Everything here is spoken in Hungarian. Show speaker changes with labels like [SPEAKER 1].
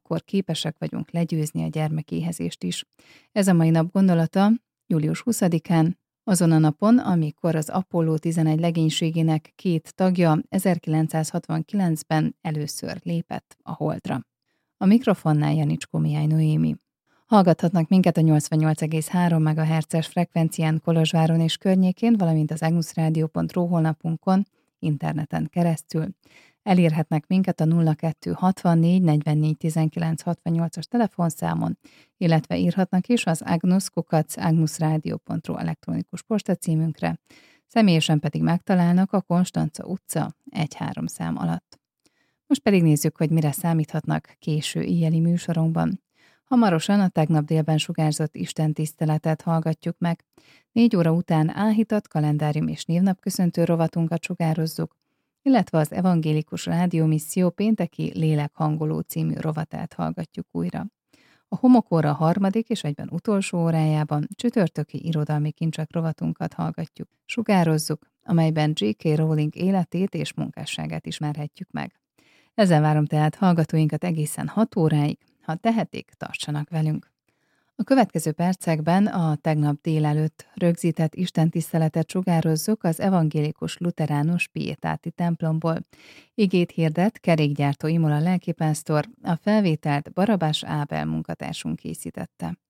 [SPEAKER 1] akkor képesek vagyunk legyőzni a gyermekéhezést is. Ez a mai nap gondolata július 20-án, azon a napon, amikor az Apollo 11 legénységének 2 tagja 1969-ben először lépett a Holdra. A mikrofonnál Janicskó Mihály Noémi. Hallgathatnak minket a 88,3 MHz-es frekvencián Kolozsváron és környékén, valamint az agnusradio.ru honlapunkon, interneten keresztül. Elérhetnek minket a 02 64 44 19 68-as telefonszámon, illetve írhatnak is az agnus@agnusradio.ru elektronikus postacímünkre, személyesen pedig megtalálnak a Konstanca utca 1-3 szám alatt. Most pedig nézzük, hogy mire számíthatnak késő éjjeli műsorunkban. Hamarosan a tegnap délben sugárzott istentiszteletet hallgatjuk meg. 4 óra után áhított kalendárium és névnapköszöntő rovatunkat sugározzuk, illetve az Evangélikus Rádiómisszió pénteki lélekhangoló című rovatát hallgatjuk újra. A homokóra harmadik és egyben utolsó órájában csütörtöki irodalmi kincsek rovatunkat hallgatjuk. Sugározzuk, amelyben J.K. Rowling életét és munkásságát ismerhetjük meg. Ezzel várom tehát hallgatóinkat egészen 6 óráig, ha tehetik, tartsanak velünk. A következő percekben a tegnap délelőtt rögzített istentiszteletet sugározzuk az evangélikus luteránus Pietáti templomból. Igét hirdet kerékgyártó Imola lelkipásztor, a felvételt Barabás Ábel munkatársunk készítette.